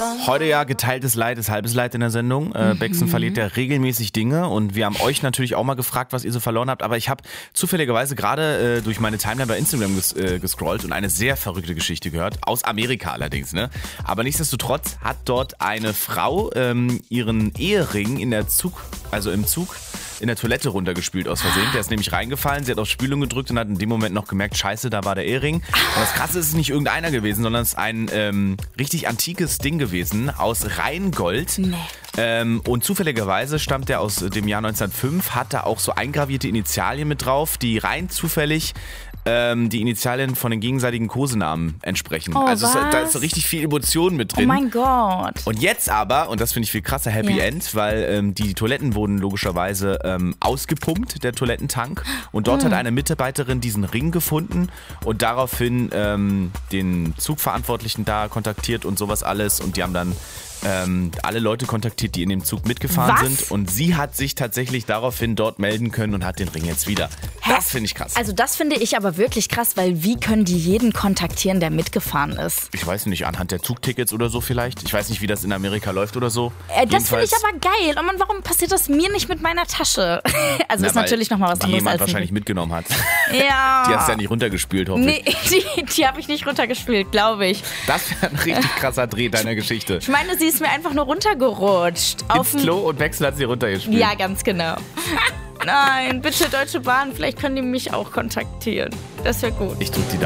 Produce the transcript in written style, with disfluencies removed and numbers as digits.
Heute ja geteiltes Leid ist halbes Leid in der Sendung. Bexen verliert ja regelmäßig Dinge und wir haben euch natürlich auch mal gefragt, was ihr so verloren habt. Aber ich habe zufälligerweise gerade durch meine Timeline bei Instagram gescrollt und eine sehr verrückte Geschichte gehört. Aus Amerika allerdings, ne? Aber nichtsdestotrotz hat dort eine Frau ihren Ehering im Zug in der Toilette runtergespült aus Versehen. Der ist nämlich reingefallen, sie hat auf Spülung gedrückt und hat in dem Moment noch gemerkt, scheiße, da war der Ehering. Und das Krasse ist, es ist nicht irgendeiner gewesen, sondern es ist ein richtig antikes Ding gewesen aus Rheingold. Nee. Und zufälligerweise stammt der aus dem Jahr 1905, hat da auch so eingravierte Initialien mit drauf, die rein zufällig die Initialien von den gegenseitigen Kosenamen entsprechen. Oh, also da ist so richtig viel Emotion mit drin. Oh mein Gott. Und jetzt aber, und das finde ich viel krasser, Happy End, weil die Toiletten wurden logischerweise ausgepumpt, der Toilettentank. Und dort hat eine Mitarbeiterin diesen Ring gefunden und daraufhin den Zugverantwortlichen da kontaktiert und sowas alles. Und die haben dann alle Leute kontaktiert, die in dem Zug mitgefahren sind. Und sie hat sich tatsächlich daraufhin dort melden können und hat den Ring jetzt wieder. Das finde ich krass. Also das finde ich aber wirklich krass, weil wie können die jeden kontaktieren, der mitgefahren ist? Ich weiß nicht, anhand der Zugtickets oder so vielleicht. Ich weiß nicht, wie das in Amerika läuft oder so. Das finde ich aber geil. Oh Mann, warum passiert das mir nicht mit meiner Tasche? Also ist natürlich nochmal was anderes. Die jemand wahrscheinlich mitgenommen hat. Ja. Die hast du ja nicht runtergespült, hoffe ich. Nee, die habe ich nicht runtergespült, glaube ich. Das wäre ein richtig krasser Dreh deiner Geschichte. Ich meine, sie ist mir einfach nur runtergerutscht. Ins Klo und Wechsel hat sie runtergespült. Ja, ganz genau. Nein, bitte Deutsche Bahn, vielleicht können die mich auch kontaktieren. Das wäre gut. Ich drück die